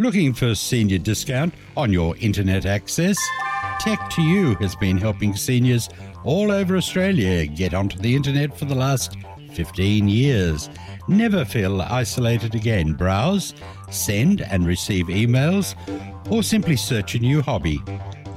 Looking for senior discount on your internet access? Tech2U has been helping seniors all over Australia get onto the internet for the last 15 years. Never feel isolated again. Browse, send and receive emails, or simply search a new hobby.